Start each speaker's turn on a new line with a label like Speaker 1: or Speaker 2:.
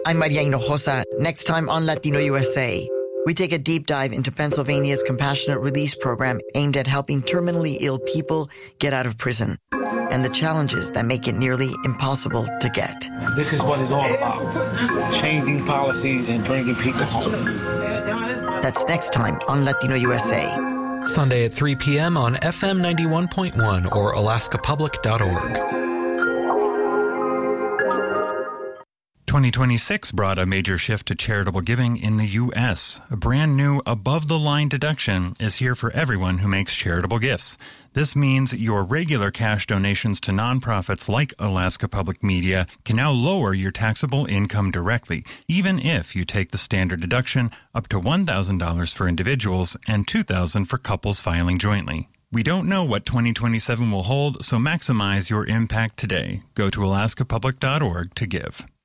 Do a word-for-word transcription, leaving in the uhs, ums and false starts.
Speaker 1: I'm Maria Hinojosa. Next time on Latino U S A, we take a deep dive into Pennsylvania's compassionate release program aimed at helping terminally ill people get out of prison and the challenges that make it nearly impossible to get.
Speaker 2: This is what it's all about, changing policies and bringing people home.
Speaker 1: That's next time on Latino U S A.
Speaker 3: Sunday at three p.m. on F M ninety-one point one or alaska public dot org.
Speaker 4: twenty twenty-six brought a major shift to charitable giving in the U S. A brand new above-the-line deduction is here for everyone who makes charitable gifts. This means your regular cash donations to nonprofits like Alaska Public Media can now lower your taxable income directly, even if you take the standard deduction up to one thousand dollars for individuals and two thousand dollars for couples filing jointly. We don't know what twenty twenty-seven will hold, so maximize your impact today. Go to alaska public dot org to give.